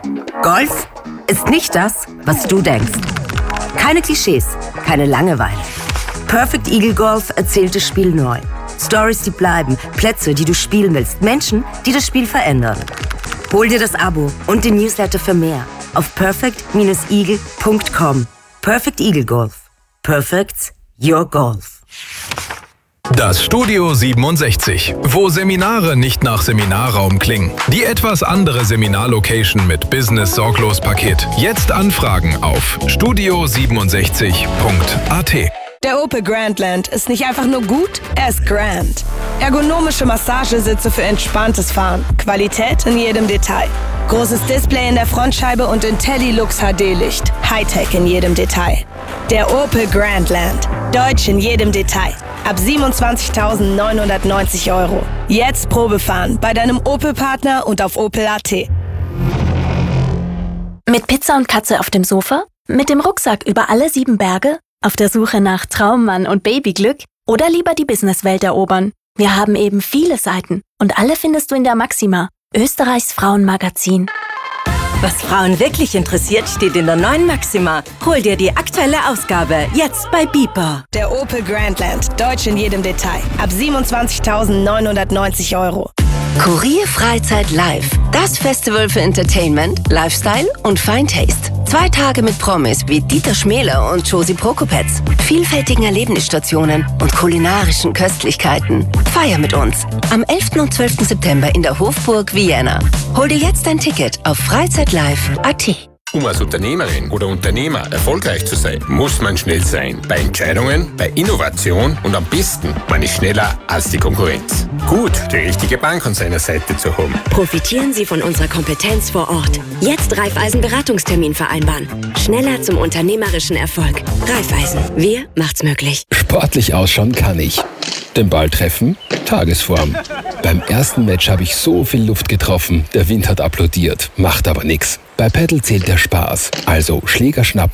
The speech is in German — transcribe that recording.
Golf ist nicht das, was du denkst. Keine Klischees, keine Langeweile. Perfect Eagle Golf erzählt das Spiel neu. Stories, die bleiben, Plätze, die du spielen willst, Menschen, die das Spiel verändern. Hol dir das Abo und den Newsletter für mehr auf perfect-eagle.com. Perfect Eagle Golf. Perfect's your golf. Das Studio 67, wo Seminare nicht nach Seminarraum klingen. Die etwas andere Seminarlocation mit Business-Sorglos-Paket. Jetzt anfragen auf studio67.at. Der Opel Grandland ist nicht einfach nur gut, er ist grand. Ergonomische Massagesitze für entspanntes Fahren. Qualität in jedem Detail. Großes Display in der Frontscheibe und IntelliLux HD-Licht. Hightech in jedem Detail. Der Opel Grandland. Deutsch in jedem Detail. Ab 27.990 €. Jetzt Probefahren bei deinem Opel-Partner und auf opel.at. Mit Pizza und Katze auf dem Sofa? Mit dem Rucksack über alle 7 Berge? Auf der Suche nach Traummann und Babyglück? Oder lieber die Businesswelt erobern? Wir haben eben viele Seiten und alle findest du in der Maxima, Österreichs Frauenmagazin. Was Frauen wirklich interessiert, steht in der neuen Maxima. Hol dir die aktuelle Ausgabe, jetzt bei Beeper. Der Opel Grandland, Deutsch in jedem Detail. Ab 27.990 €. Kurier Freizeit Live. Das Festival für Entertainment, Lifestyle und Fine Taste. 2 Tage mit Promis wie Dieter Schmäler und Josie Prokopetz. Vielfältigen Erlebnisstationen und kulinarischen Köstlichkeiten. Feier mit uns. Am 11. und 12. September in der Hofburg Vienna. Hol dir jetzt dein Ticket auf freizeitlive.at. Um als Unternehmerin oder Unternehmer erfolgreich zu sein, muss man schnell sein. Bei Entscheidungen, bei Innovation und am besten, man ist schneller als die Konkurrenz. Gut, die richtige Bank an seiner Seite zu haben. Profitieren Sie von unserer Kompetenz vor Ort. Jetzt Raiffeisen-Beratungstermin vereinbaren. Schneller zum unternehmerischen Erfolg. Raiffeisen, wir macht's möglich. Sportlich ausschauen kann ich. Den Ball treffen? Tagesform. Beim ersten Match habe ich so viel Luft getroffen, der Wind hat applaudiert, macht aber nix. Bei Paddle zählt der Spaß. Also Schläger schnappen